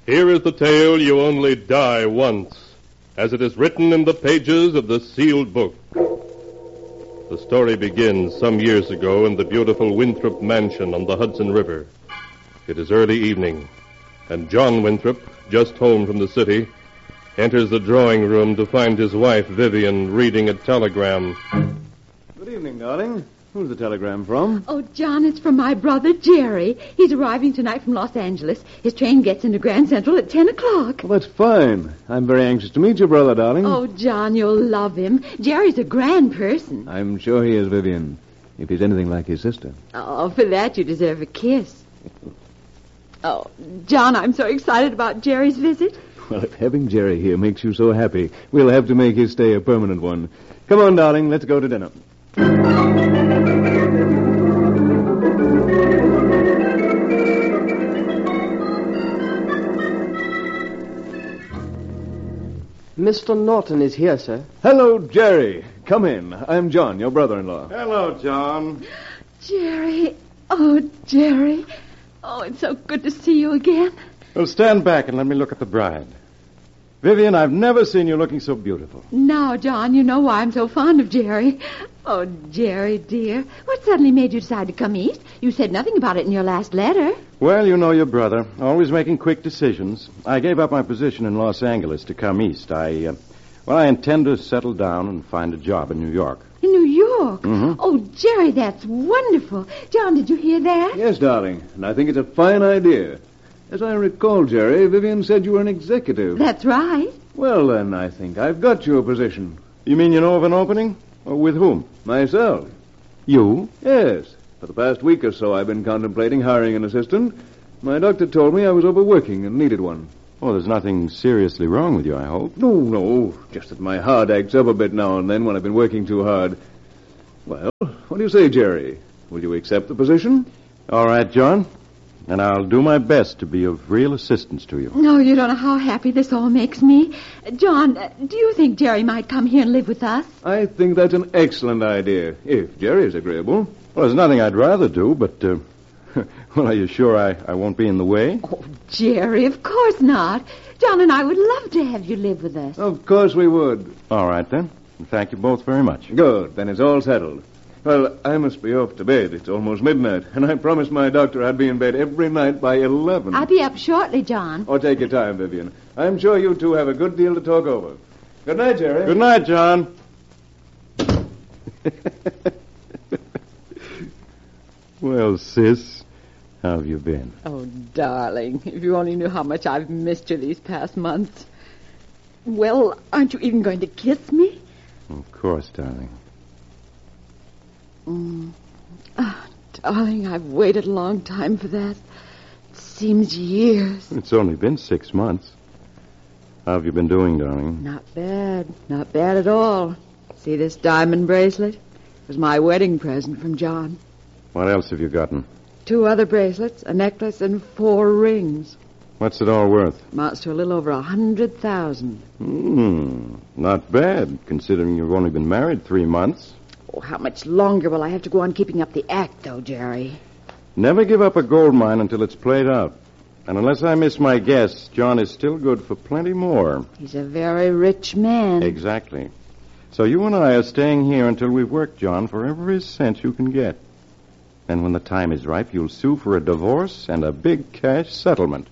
Here is the tale You Only Die Once, as it is written in the pages of the sealed book. The story begins some years ago in the beautiful Winthrop mansion on the Hudson River. It is early evening, and John Winthrop, just home from the city, enters the drawing room to find his wife, Vivian, reading a telegram. Good evening, darling. Who's the telegram from? Oh, John, it's from my brother, Jerry. He's arriving tonight from Los Angeles. His train gets into Grand Central at 10 o'clock. Well, that's fine. I'm very anxious to meet your brother, darling. Oh, John, you'll love him. Jerry's a grand person. I'm sure he is, Vivian. If he's anything like his sister. Oh, for that you deserve a kiss. Oh, John, I'm so excited about Jerry's visit. Well, if having Jerry here makes you so happy, we'll have to make his stay a permanent one. Come on, darling. Let's go to dinner. Mr. Norton is here, sir. Hello, Jerry. Come in. I'm John, your brother-in-law. Hello, John. Jerry. Oh, Jerry. Oh, it's so good to see you again. Well, stand back and let me look at the bride. Vivian, I've never seen you looking so beautiful. Now, John, you know why I'm so fond of Jerry. Oh, Jerry, dear. What suddenly made you decide to come east? You said nothing about it in your last letter. Well, you know your brother, always making quick decisions. I gave up my position in Los Angeles to come east. I intend to settle down and find a job in New York. In New York? Mm-hmm. Oh, Jerry, that's wonderful. John, did you hear that? Yes, darling. And I think it's a fine idea. As I recall, Jerry, Vivian said you were an executive. That's right. Well, then, I think I've got you a position. You mean you know of an opening? Or with whom? Myself. You? Yes. For the past week or so, I've been contemplating hiring an assistant. My doctor told me I was overworking and needed one. Oh, there's nothing seriously wrong with you, I hope. No. Just that my heart acts up a bit now and then when I've been working too hard. Well, what do you say, Jerry? Will you accept the position? All right, John. And I'll do my best to be of real assistance to you. No, you don't know how happy this all makes me. John, do you think Jerry might come here and live with us? I think that's an excellent idea, if Jerry is agreeable. Well, there's nothing I'd rather do, but, well, are you sure I won't be in the way? Oh, Jerry, of course not. John and I would love to have you live with us. Of course we would. All right, then. Thank you both very much. Good. Then it's all settled. Well, I must be off to bed. It's almost midnight, and I promised my doctor I'd be in bed every night by 11. I'll be up shortly, John. Oh, take your time, Vivian. I'm sure you two have a good deal to talk over. Good night, Jerry. Good night, John. Well, sis, how have you been? Oh, darling, if you only knew how much I've missed you these past months. Well, aren't you even going to kiss me? Of course, darling. Oh, darling, I've waited a long time for that. It seems years. It's only been 6 months. How have you been doing, darling? Not bad. Not bad at all. See this diamond bracelet? It was my wedding present from John. What else have you gotten? 2 other bracelets, a necklace, and 4 rings. What's it all worth? Amounts to a little over 100,000. Not bad, considering you've only been married 3 months. Oh, how much longer will I have to go on keeping up the act, though, Jerry? Never give up a gold mine until it's played out. And unless I miss my guess, John is still good for plenty more. He's a very rich man. Exactly. So you and I are staying here until we've worked, John, for every cent you can get. Then when the time is ripe, you'll sue for a divorce and a big cash settlement.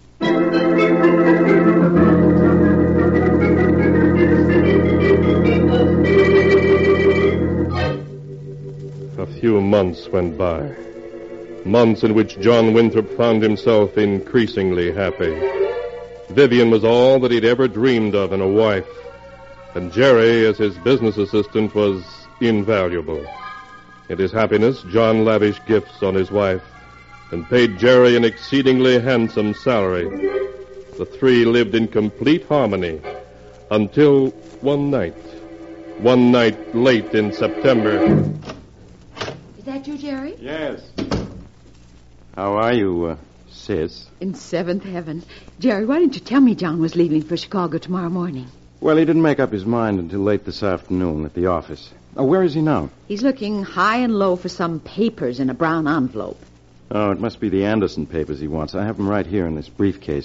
A few months went by. Months in which John Winthrop found himself increasingly happy. Vivian was all that he'd ever dreamed of in a wife. And Jerry, as his business assistant, was invaluable. In his happiness, John lavished gifts on his wife and paid Jerry an exceedingly handsome salary. The three lived in complete harmony until one night late in September. Is that you, Jerry? Yes. How are you, sis? In 7th heaven. Jerry, why didn't you tell me John was leaving for Chicago tomorrow morning? Well, he didn't make up his mind until late this afternoon at the office. Where is he now? He's looking high and low for some papers in a brown envelope. Oh, it must be the Anderson papers he wants. I have them right here in this briefcase.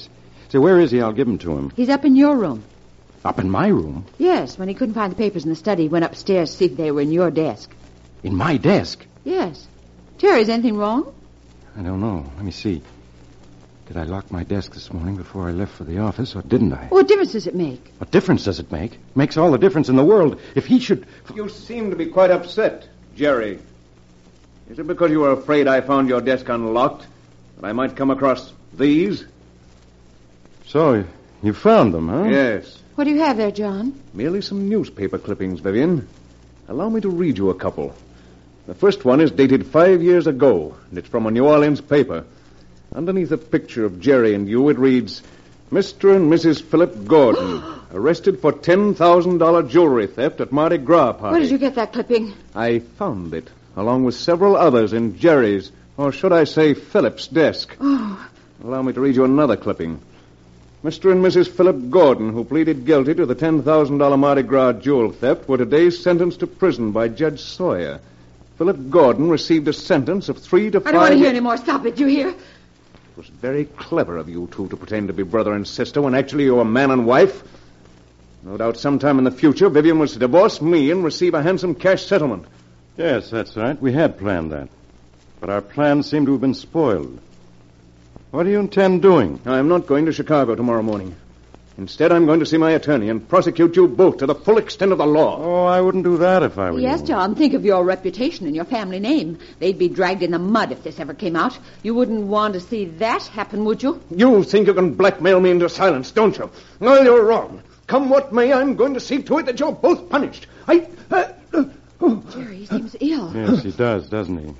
Say, where is he? I'll give him to him. He's up in your room. Up in my room? Yes, when he couldn't find the papers in the study, he went upstairs to see if they were in your desk. In my desk? Yes. Jerry, is anything wrong? I don't know. Let me see. Did I lock my desk this morning before I left for the office, or didn't I? What difference does it make? What difference does it make? It makes all the difference in the world. If he should... You seem to be quite upset, Jerry. Is it because you were afraid I found your desk unlocked? That I might come across these? So, you found them, huh? Yes. What do you have there, John? Merely some newspaper clippings, Vivian. Allow me to read you a couple. The first one is dated 5 years ago, and it's from a New Orleans paper. Underneath a picture of Jerry and you, it reads, Mr. and Mrs. Philip Gordon, arrested for $10,000 jewelry theft at Mardi Gras party. Where did you get that clipping? I found it, along with several others in Jerry's, or should I say Philip's desk. Oh. Allow me to read you another clipping. Mr. and Mrs. Philip Gordon, who pleaded guilty to the $10,000 Mardi Gras jewel theft, were today sentenced to prison by Judge Sawyer. Philip Gordon received a sentence of 3 to 5... I don't want to hear any more. Stop it, you hear? It was very clever of you two to pretend to be brother and sister when actually you were man and wife. No doubt sometime in the future, Vivian was to divorce me and receive a handsome cash settlement. Yes, that's right. We had planned that. But our plans seem to have been spoiled. What do you intend doing? I'm not going to Chicago tomorrow morning. Instead, I'm going to see my attorney and prosecute you both to the full extent of the law. Oh, I wouldn't do that if I were Yes, you. John, think of your reputation and your family name. They'd be dragged in the mud if this ever came out. You wouldn't want to see that happen, would you? You think you can blackmail me into silence, don't you? Well, you're wrong. Come what may, I'm going to see to it that you're both punished. Jerry seems ill. Yes, he does, doesn't he?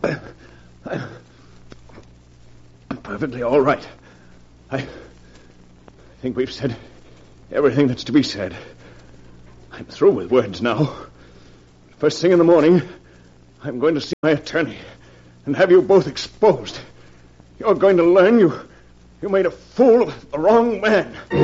I'm perfectly all right. I think we've said everything that's to be said. I'm through with words now. First thing in the morning, I'm going to see my attorney and have you both exposed. You're going to learn you made a fool of the wrong man.